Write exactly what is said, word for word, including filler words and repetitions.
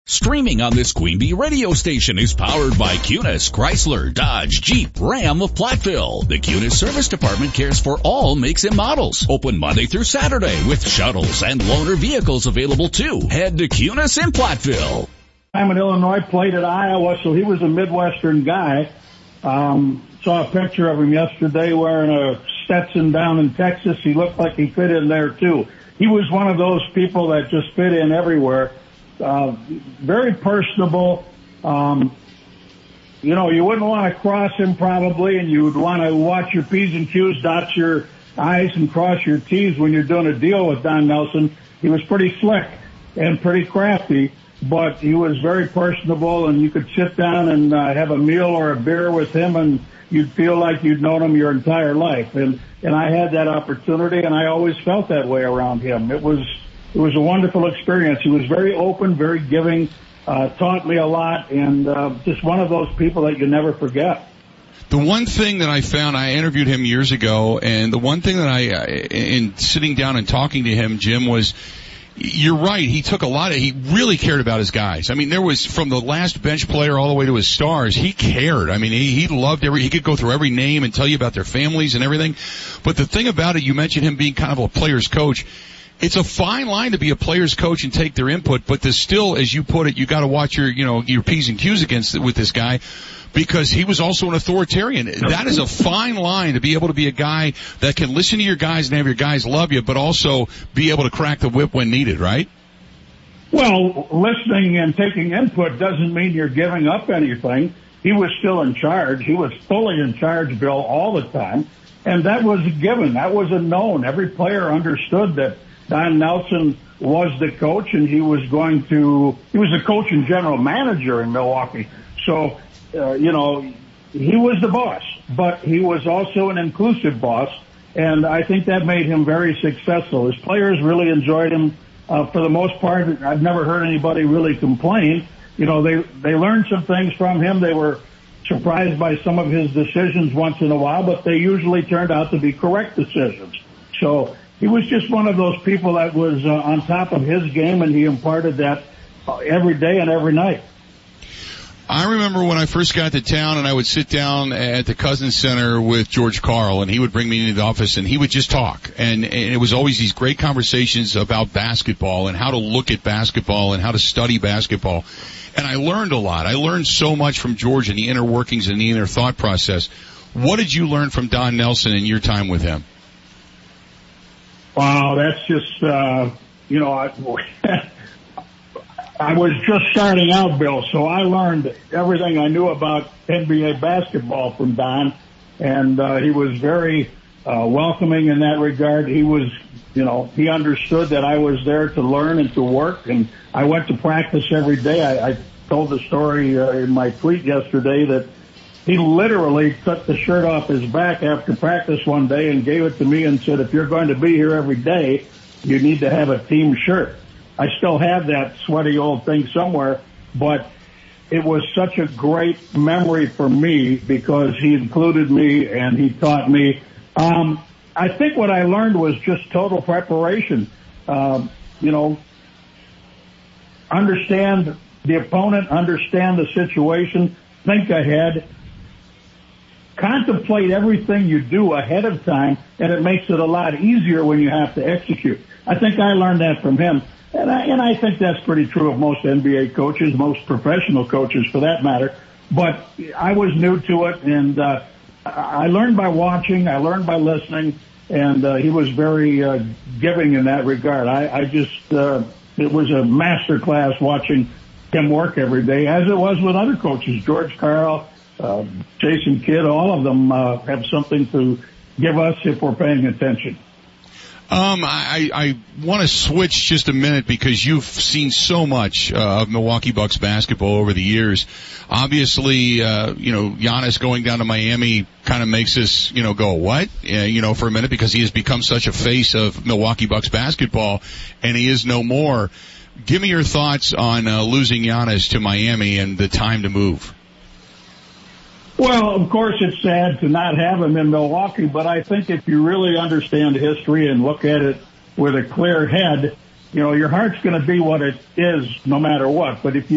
Streaming on this Queen Bee radio station is powered by Cunis, Chrysler, Dodge, Jeep, Ram of Platteville. The Cunis Service Department cares for all makes and models. Open Monday through Saturday with shuttles and loaner vehicles available too. Head to Cunis in Platteville. I'm in Illinois, played at Iowa, so he was a Midwestern guy. Um, saw a picture of him yesterday wearing a Stetson down in Texas. He looked like he fit in there too. He was one of those people that just fit in everywhere. Uh, very personable. Um, you know, you wouldn't want to cross him probably, and you would want to watch your P's and Q's, dot your I's and cross your T's when you're doing a deal with Don Nelson. He was pretty slick and pretty crafty, but he was very personable, and you could sit down and uh, have a meal or a beer with him, and you'd feel like you'd known him your entire life. And, and I had that opportunity, and I always felt that way around him. It was It was a wonderful experience. He was very open, very giving, uh, taught me a lot, and uh, just one of those people that you never forget. The one thing that I found, I interviewed him years ago, and the one thing that I, in sitting down and talking to him, Jim, was, you're right, he took a lot of, he really cared about his guys. I mean, there was, from the last bench player all the way to his stars, he cared. I mean, he, he loved every, he could go through every name and tell you about their families and everything. But the thing about it, you mentioned him being kind of a player's coach. It's a fine line to be a player's coach and take their input, but there's still, as you put it, you got to watch your, you know, your P's and Q's against with this guy, because he was also an authoritarian. That is a fine line to be able to be a guy that can listen to your guys and have your guys love you, but also be able to crack the whip when needed, right? Well, listening and taking input doesn't mean you're giving up anything. He was still in charge. He was fully in charge, Bill, all the time, and that was a given. That was a known. Every player understood that Don Nelson was the coach, and he was going to, he was the coach and general manager in Milwaukee. So, uh, you know, he was the boss, but he was also an inclusive boss, and I think that made him very successful. His players really enjoyed him. Uh, for the most part, I've never heard anybody really complain. You know, they, they learned some things from him. They were surprised by some of his decisions once in a while, but they usually turned out to be correct decisions. So, he was just one of those people that was uh, on top of his game, and he imparted that uh, every day and every night. I remember when I first got to town, and I would sit down at the Cousins Center with George Karl, and he would bring me into the office, and he would just talk. And, and it was always these great conversations about basketball and how to look at basketball and how to study basketball. And I learned a lot. I learned so much from George and the inner workings and the inner thought process. What did you learn from Don Nelson in your time with him? Wow, that's just, uh, you know, I, I was just starting out, Bill, so I learned everything I knew about N B A basketball from Don, and uh, he was very uh, welcoming in that regard. He was, you know, he understood that I was there to learn and to work, and I went to practice every day. I, I told the story uh, in my tweet yesterday that he literally took the shirt off his back after practice one day and gave it to me and said, if you're going to be here every day, you need to have a team shirt. I still have that sweaty old thing somewhere, but it was such a great memory for me because he included me and he taught me. Um, I think what I learned was just total preparation. Um, you know, understand the opponent, understand the situation, think ahead. Contemplate everything you do ahead of time, and it makes it a lot easier when you have to execute. I think I learned that from him, and I, and I think that's pretty true of most N B A coaches, most professional coaches for that matter. But I was new to it, and uh, I learned by watching, I learned by listening, and uh, he was very uh, giving in that regard. I, I just, uh, it was a master class watching him work every day, as it was with other coaches, George Karl, Uh, Jason Kidd, all of them uh, have something to give us if we're paying attention. Um, I, I want to switch just a minute because you've seen so much uh, of Milwaukee Bucks basketball over the years. Obviously, uh, you know, Giannis going down to Miami kind of makes us, you know, go, what? Uh, you know, for a minute because he has become such a face of Milwaukee Bucks basketball, and he is no more. Give me your thoughts on uh, losing Giannis to Miami and the time to move. Well, of course, it's sad to not have him in Milwaukee, but I think if you really understand history and look at it with a clear head, you know, your heart's going to be what it is no matter what. But if you